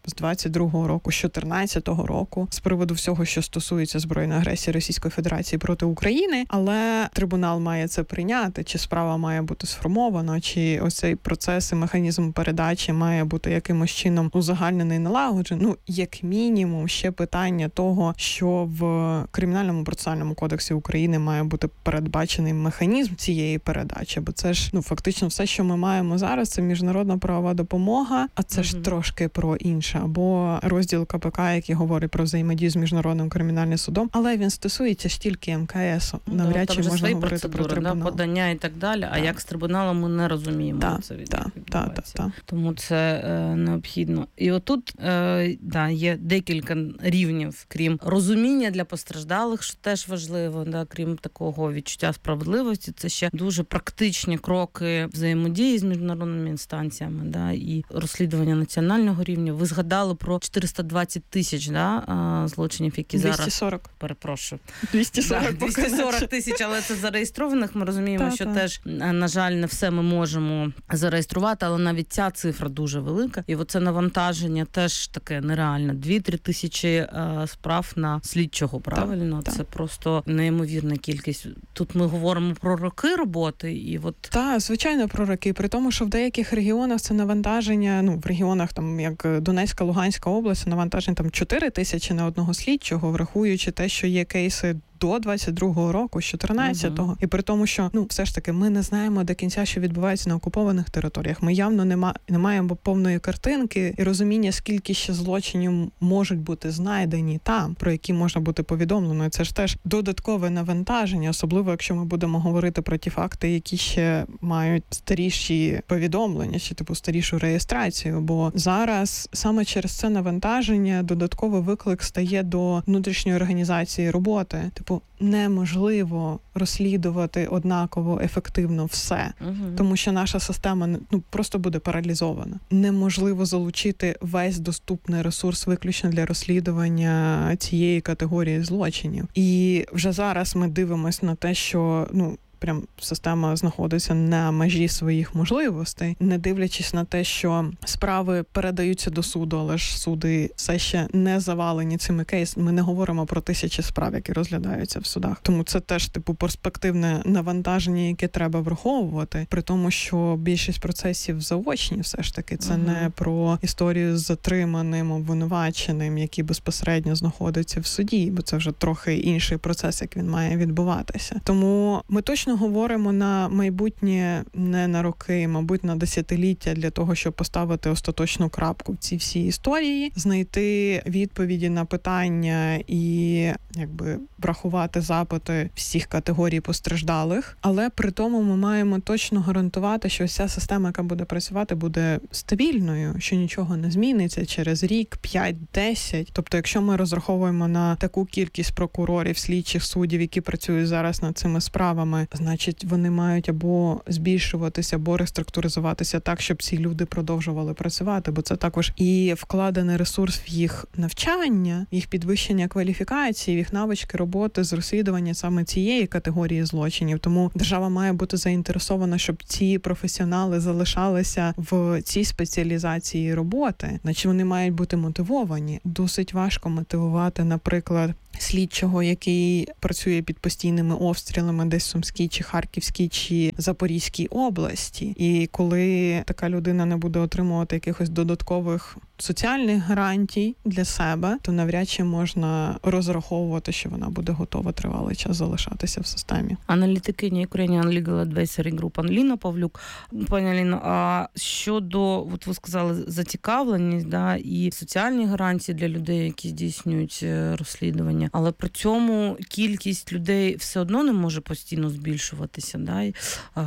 з двадцять другого року, з чотирнадцятого року з приводу всього, що стосується збройної агресії Російської Федерації проти України, але трибунал має це прийняти, чи справа має бути сформована, чи ось цей процес і механізм передачі має бути якимось чином узагальнений, налагоджений. Ну, як мінімум, ще питання того, що в Кримінальному процесуальному кодексі України має бути передбачений механізм цієї передачі, бо це ж, ну, фактично все, що ми маємо зараз, це міжнародна правова допомога, а це mm-hmm. ж трошки про інше. Або розділ КПК, який говорить про взаємодію з Міжнародним кримінальним судом, але він стосується ж тільки ем ка есу. Навряд чи можна говорити про трибунал. Да, подання і так далі, так. А як з трибуналом ми не розуміємо, так, як це від, так, відбувається. Так, так, Тому це е, необхідно. І отут е, да, є декілька рівнів, крім розуміння для постраждалих, що теж важливо, да, крім такого відчуття справедливості, це ще дуже практичні кроки взаємодії з міжнародними інстанціями, да, і розслідування національного рівня. Ви згадали про чотириста двадцять тисяч да, злочинів, які двісті сорок. Зараз... Перепрошую. двісті сорок, да, двісті сорок тисяч, але це зареєстрованих. Ми розуміємо, та, що та. теж, на жаль, не все ми можемо зареєструвати, але навіть ця цифра дуже велика. І оце навантаження теж таке нереальне. Дві-три тисячі е, справ на слідчого, правильно? Та, це та. просто неймовірна кількість. Тут ми говоримо про роки роботи. І от... Так, звичайно, про роки. При тому, що в деяких регіонах це навантаження, ну, в регіонах, там, як Донецька, Луганська область, навантаження там чотири тисячі на одного слідчого, врахуючи те, що є кейси до двадцять другого року, з чотирнадцятого. Uh-huh. І при тому, що, ну, все ж таки, ми не знаємо до кінця, що відбувається на окупованих територіях. Ми явно не, ма- не маємо повної картинки і розуміння, скільки ще злочинів можуть бути знайдені там, про які можна бути повідомлено. І це ж теж додаткове навантаження, особливо, якщо ми будемо говорити про ті факти, які ще мають старіші повідомлення, чи, типу, старішу реєстрацію. Бо зараз саме через це навантаження додатковий виклик стає до внутрішньої організації роботи. Типу, неможливо розслідувати однаково ефективно все, uh-huh. тому що наша система, ну, просто буде паралізована. Неможливо залучити весь доступний ресурс виключно для розслідування цієї категорії злочинів. І вже зараз ми дивимося на те, що, ну, прям система знаходиться на межі своїх можливостей, не дивлячись на те, що справи передаються до суду, але ж суди все ще не завалені цими кейсами. Ми не говоримо про тисячі справ, які розглядаються в судах. Тому це теж, типу, перспективне навантаження, яке треба враховувати, при тому, що більшість процесів заочні все ж таки. Це uh-huh. не про історію з затриманим, обвинуваченим, який безпосередньо знаходиться в суді, бо це вже трохи інший процес, як він має відбуватися. Тому ми точно говоримо на майбутнє, не на роки, мабуть, на десятиліття для того, щоб поставити остаточну крапку в цій всій історії, знайти відповіді на питання і, якби, врахувати запити всіх категорій постраждалих. Але при тому ми маємо точно гарантувати, що ця система, яка буде працювати, буде стабільною, що нічого не зміниться через рік, п'ять, десять. Тобто, якщо ми розраховуємо на таку кількість прокурорів, слідчих, суддів, які працюють зараз над цими справами, значить, вони мають або збільшуватися, або реструктуризуватися так, щоб ці люди продовжували працювати, бо це також і вкладений ресурс в їх навчання, їх підвищення кваліфікації, їх навички роботи з розслідування саме цієї категорії злочинів. Тому держава має бути заінтересована, щоб ці професіонали залишалися в цій спеціалізації роботи, значить вони мають бути мотивовані. Досить важко мотивувати, наприклад, слідчого, який працює під постійними обстрілами десь в Сумській, чи Харківській, чи Запорізькій області. І коли така людина не буде отримувати якихось додаткових соціальних гарантій для себе, то навряд чи можна розраховувати, що вона буде готова тривалий час залишатися в системі. Аналітикиня Ukrainian Legal Advisory Group Анліна Павлюк. Пані Аліно, а щодо, от ви сказали, зацікавленість, да, і соціальні гарантії для людей, які здійснюють розслідування, але при цьому кількість людей все одно не може постійно збільшуватися. Да? І,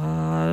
а,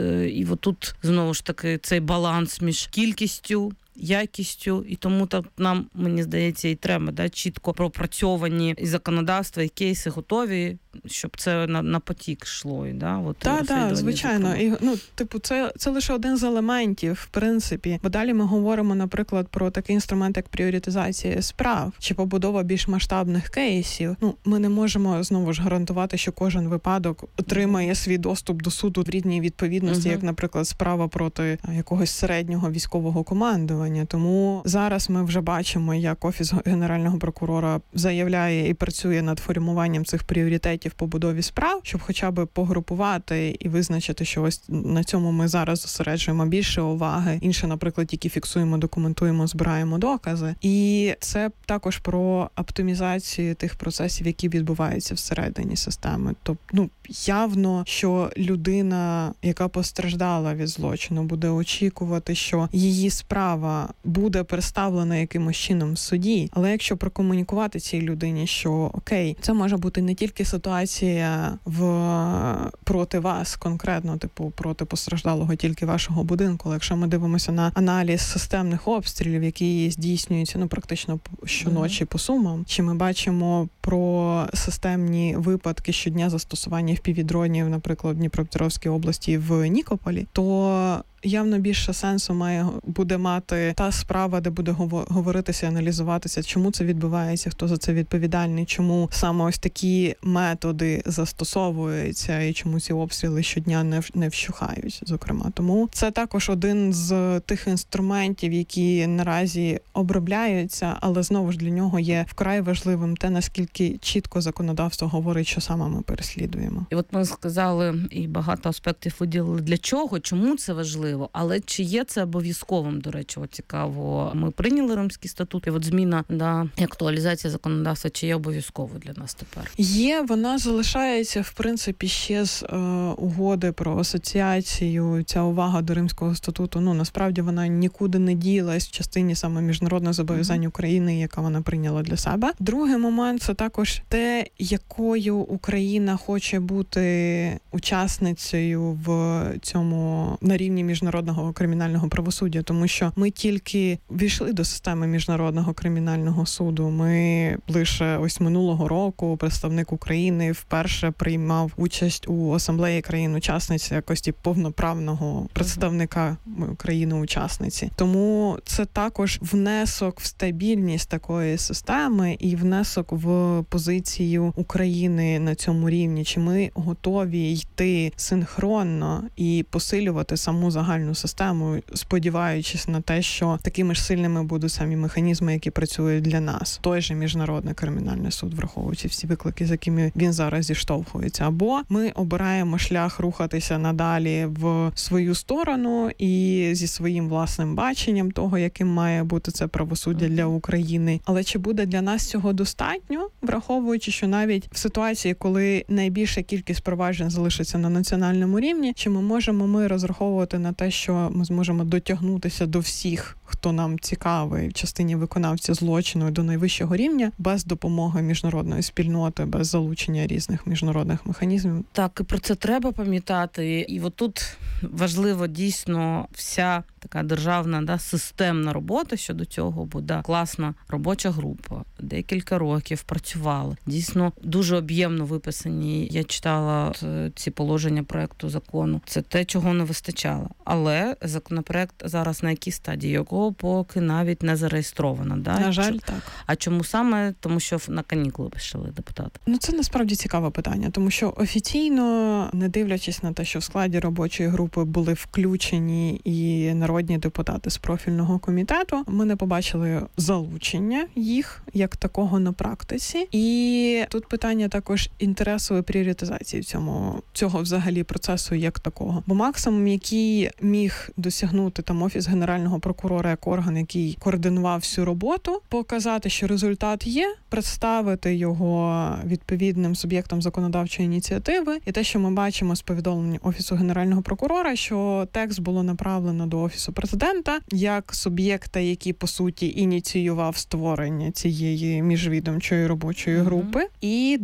і от тут, знову ж таки, цей баланс між кількістю, якістю, і тому так нам, мені здається, і треба, да, чітко пропрацьовані і законодавства, і кейси готові, щоб це на, на потік йшло. Да? От, так, так, звичайно. І, ну, типу, це, це лише один з елементів, в принципі. Бо далі ми говоримо, наприклад, про такий інструмент, як пріоритизація справ, чи побудова більш масштабних кейсів. Ну, ми не можемо, знову ж, гарантувати, що кожен випадок отримає свій доступ до суду в рідній відповідності, uh-huh. як, наприклад, справа проти якогось середнього військового командування. Тому зараз ми вже бачимо, як Офіс Генерального прокурора заявляє і працює над формуванням цих пріоритетів по будові справ, щоб хоча б погрупувати і визначити, що ось на цьому ми зараз зосереджуємо більше уваги. Інше, наприклад, тільки фіксуємо, документуємо, збираємо докази. І це також про оптимізацію тих процесів, які відбуваються всередині системи. Тобто, ну, явно, що людина, яка постраждала від злочину, буде очікувати, що її справа буде представлена якимось чином в суді. Але якщо прокомунікувати цій людині, що окей, це може бути не тільки ситуація в проти вас конкретно, типу проти постраждалого тільки вашого будинку, але якщо ми дивимося на аналіз системних обстрілів, які здійснюються ну практично щоночі mm-hmm. по Сумам, чи ми бачимо про системні випадки щодня застосування еф пі ві-дронів, наприклад, в Дніпропетровській області, в Нікополі, то явно більше сенсу має буде мати та справа, де буде говоритися, аналізуватися, чому це відбувається, хто за це відповідальний, чому саме ось такі методи застосовуються і чому ці обстріли щодня не, не вщухають, зокрема. Тому це також один з тих інструментів, які наразі обробляються, але знову ж для нього є вкрай важливим те, наскільки чітко законодавство говорить, що саме ми переслідуємо. І от ми сказали, і багато аспектів виділили, для чого, чому це важливо. Але чи є це обов'язковим, до речі, от цікаво. Ми прийняли Римський статут, і от зміна, да, актуалізація законодавства, чи є обов'язково для нас тепер? Є, вона залишається, в принципі, ще з е, угоди про асоціацію. Ця увага до Римського статуту, ну, насправді вона нікуди не ділась в частині саме міжнародних зобов'язань mm-hmm. України, яка вона прийняла для себе. Другий момент – це також те, якою Україна хоче бути учасницею в цьому на рівні міжнародного Міжнародного кримінального правосуддя, тому що ми тільки війшли до системи Міжнародного кримінального суду. Ми лише ось минулого року представник України вперше приймав участь у асамблеї країн-учасниць якості повноправного представника країни-учасниці. Тому це також внесок в стабільність такої системи і внесок в позицію України на цьому рівні. Чи ми готові йти синхронно і посилювати саму загальну систему, сподіваючись на те, що такими ж сильними будуть самі механізми, які працюють для нас. Той же Міжнародний кримінальний суд, враховуючи всі виклики, з якими він зараз зіштовхується. Або ми обираємо шлях рухатися надалі в свою сторону і зі своїм власним баченням того, яким має бути це правосуддя для України. Але чи буде для нас цього достатньо, враховуючи, що навіть в ситуації, коли найбільша кількість проваджень залишиться на національному рівні, чи ми можемо ми розраховувати на те, що ми зможемо дотягнутися до всіх, хто нам цікавий в частині виконавця злочину до найвищого рівня, без допомоги міжнародної спільноти, без залучення різних міжнародних механізмів. Так, і про це треба пам'ятати. І от тут важливо дійсно вся така державна, да, системна робота щодо цього, бо да, класна робоча група, декілька років працювали. Дійсно, дуже об'ємно виписані. Я читала ці положення проекту закону. Це те, чого не вистачало. Але законопроект зараз на якій стадії? Його поки навіть не зареєстровано. Да? На жаль, так. А чому саме? Тому що на канікули пішли депутати. Ну, це насправді цікаве питання, тому що офіційно, не дивлячись на те, що в складі робочої групи були включені і народні депутати з профільного комітету, ми не побачили залучення їх як такого на практиці. І тут питання також інтересової пріоритизації в цьому, цього взагалі процесу як такого. Бо максимум, який міг досягнути там Офіс Генерального прокурора як орган, який координував всю роботу, показати, що результат є, представити його відповідним суб'єктам законодавчої ініціативи. І те, що ми бачимо з повідомлення Офісу Генерального прокурора, що текст було направлено до Офісу Офісу президента, як суб'єкта, який, по суті, ініціював створення цієї міжвідомчої робочої групи, mm-hmm. і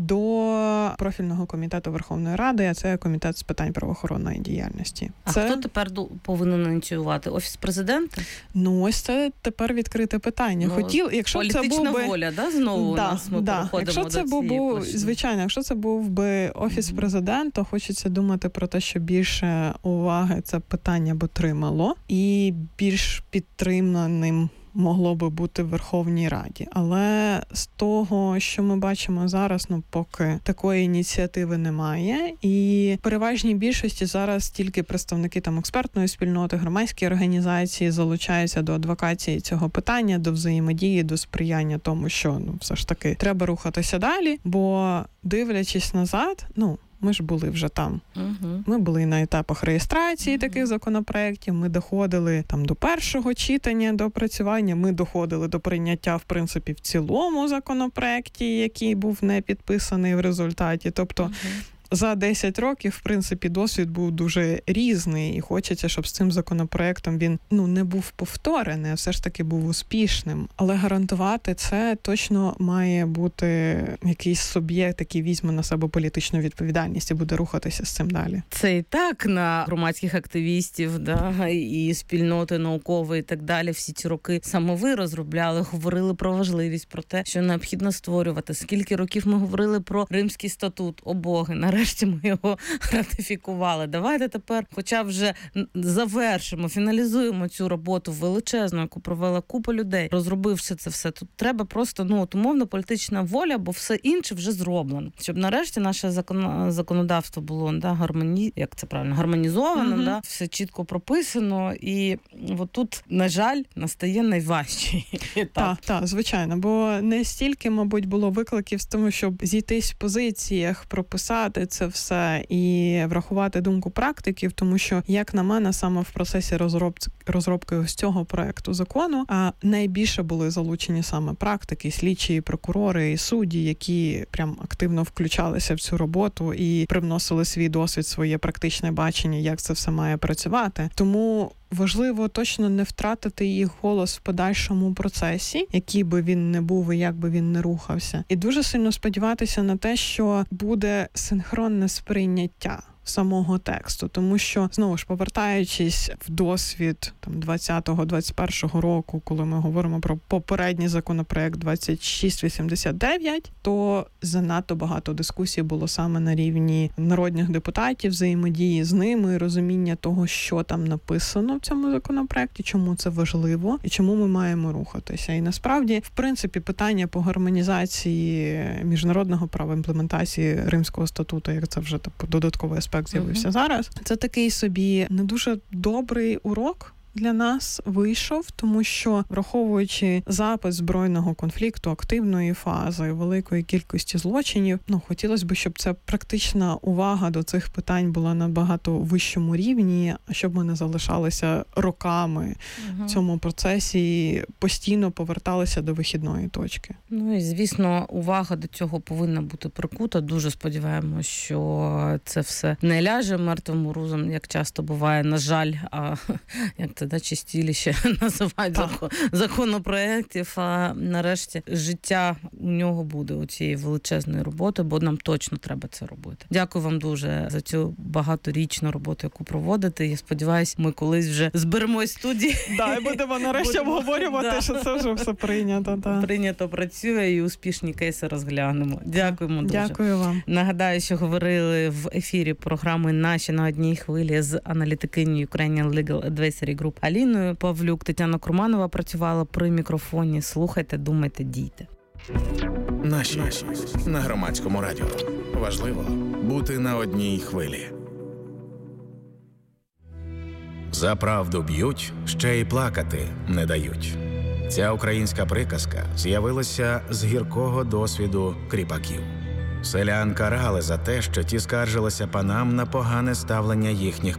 до профільного комітету Верховної Ради, а це комітет з питань правоохоронної діяльності. А це... хто тепер повинен ініціювати? Офіс президента? Ну, ось це тепер відкрите питання. Ну, Хотів, якщо політична це був би... воля, да, знову да, у нас ми да. переходимо якщо до це цієї був, площини. звичайно, якщо це був би Офіс mm-hmm. президента, хочеться думати про те, що більше уваги це питання б отримало, і більш підтриманим могло би бути в Верховній Раді. Але з того, що ми бачимо зараз, ну поки такої ініціативи немає. І в переважній більшості зараз тільки представники там експертної спільноти, громадські організації залучаються до адвокації цього питання, до взаємодії, до сприяння тому, що ну все ж таки треба рухатися далі, бо дивлячись назад, ну ми ж були вже там. Uh-huh. Ми були на етапах реєстрації uh-huh. таких законопроєктів, ми доходили там до першого читання, до опрацювання, ми доходили до прийняття, в принципі, в цілому законопроєкті, який був не підписаний в результаті. Тобто uh-huh. за десять років, в принципі, досвід був дуже різний, і хочеться, щоб з цим законопроектом він, ну, не був повторений, а все ж таки був успішним. Але гарантувати це точно має бути якийсь суб'єкт, який візьме на себе політичну відповідальність і буде рухатися з цим далі. Це і так на громадських активістів, да, і спільноти наукової і так далі. Всі ці роки саме ви розробляли, говорили про важливість, про те, що необхідно створювати. Скільки років ми говорили про Римський статут, о Боги, нарешті ми його ратифікували. Давайте тепер хоча б вже завершимо, фіналізуємо цю роботу величезну, яку провела купа людей, розробивши це все. Тут треба просто, ну, от умовно, політична воля, бо все інше вже зроблено. Щоб нарешті наше закон... законодавство було, да, гармоні... як це правильно, гармонізовано, mm-hmm. да, все чітко прописано. І от тут, на жаль, настає найважчий етап. Так, так, звичайно, бо не стільки, мабуть, було викликів з тому, щоб зійтись в позиціях, прописати це все і врахувати думку практиків, тому що, як на мене, саме в процесі розроб... розробки ось цього проекту закону а найбільше були залучені саме практики, слідчі, прокурори і судді, які прям активно включалися в цю роботу і привносили свій досвід, своє практичне бачення, як це все має працювати. Тому важливо точно не втратити їх голос в подальшому процесі, який би він не був і як би він не рухався. І дуже сильно сподіватися на те, що буде синхронне сприйняття самого тексту, тому що, знову ж, повертаючись в досвід там двадцятого двадцять першого року, коли ми говоримо про попередній законопроект двадцять шість вісімдесят дев'ять, то занадто багато дискусій було саме на рівні народних депутатів, взаємодії з ними, розуміння того, що там написано в цьому законопроекті, чому це важливо і чому ми маємо рухатися. І насправді, в принципі, питання по гармонізації міжнародного права, імплементації Римського статуту, як це вже так, додатковий аспект з'явився uh-huh. зараз. Це такий собі не дуже добрий урок для нас вийшов, тому що, враховуючи запис збройного конфлікту, активної фази, великої кількості злочинів, ну, хотілося б, щоб ця практична увага до цих питань була на набагато вищому рівні, щоб ми не залишалися роками угу. в цьому процесі і постійно поверталися до вихідної точки. Ну і, звісно, увага до цього повинна бути прикута. Дуже сподіваємося, що це все не ляже мертвим грузом, як часто буває, на жаль, а як це да, чистіліще називають закон, законопроєктів, а нарешті життя у нього буде у цієї величезної роботи, бо нам точно треба це робити. Дякую вам дуже за цю багаторічну роботу, яку проводите. Я сподіваюся, ми колись вже зберемось в студії. Да, і будемо нарешті будемо, обговорювати, да. що це вже все прийнято. Да. Прийнято, працює і успішні кейси розглянемо. Дякуємо дуже. Дякую вам. Нагадаю, що говорили в ефірі програми «Наші на одній хвилі» з аналітикинею Ukrainian Legal Advisory Group Аліною Павлюк. Тетяна Курманова працювала при мікрофоні. Слухайте, думайте, дійте. Наші на Громадському радіо. Важливо бути на одній хвилі. За правду б'ють, ще й плакати не дають. Ця українська приказка з'явилася з гіркого досвіду кріпаків. Селян карали за те, що ті скаржилися панам на погане ставлення їхніх